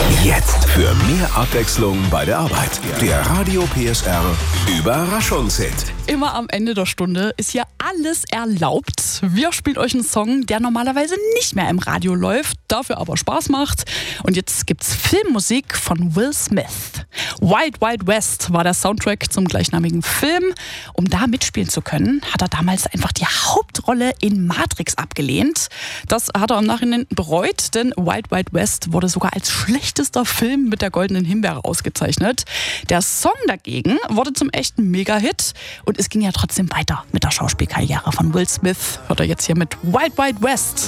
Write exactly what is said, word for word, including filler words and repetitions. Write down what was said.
Jetzt für mehr Abwechslung bei der Arbeit. Der Radio P S R Überraschungshit. Immer am Ende der Stunde ist hier alles erlaubt. Wir spielen euch einen Song, der normalerweise nicht mehr im Radio läuft, dafür aber Spaß macht. Und jetzt gibt's Filmmusik von Will Smith. Wild Wild West war der Soundtrack zum gleichnamigen Film. Um da mitspielen zu können, hat er damals einfach die Hauptrolle in Matrix abgelehnt. Das hat er im Nachhinein bereut, denn Wild Wild West wurde sogar als schlechtester Film mit der Goldenen Himbeere ausgezeichnet. Der Song dagegen wurde zum echten Mega-Hit und es ging ja trotzdem weiter mit der Schauspielkarriere von Will Smith. Hört er jetzt hier mit Wild Wild West.